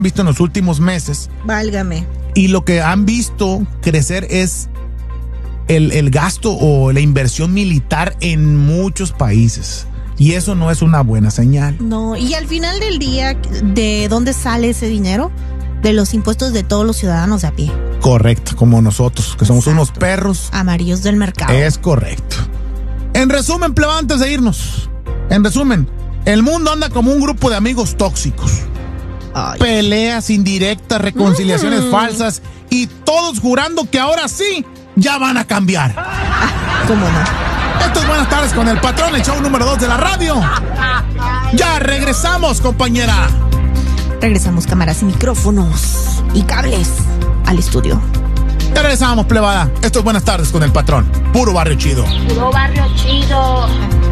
visto en los últimos meses. Válgame. Y lo que han visto crecer es el gasto o la inversión militar en muchos países. Y eso no es una buena señal. No, y al final del día, ¿de dónde sale ese dinero? De los impuestos de todos los ciudadanos de a pie. Correcto, como nosotros, que somos unos perros amarillos del mercado. Es correcto. En resumen, pleba, antes de irnos, en resumen, el mundo anda como un grupo de amigos tóxicos. Ay. Peleas indirectas, reconciliaciones falsas y todos jurando que ahora sí ya van a cambiar. ¿Cómo no? Esto es Buenas Tardes con el Patrón, el show número 2 de la radio. Ya regresamos, compañera. Regresamos, cámaras y micrófonos y cables al estudio. Ya regresamos, plebada. Esto es Buenas Tardes con el Patrón. Puro barrio chido. Puro barrio chido.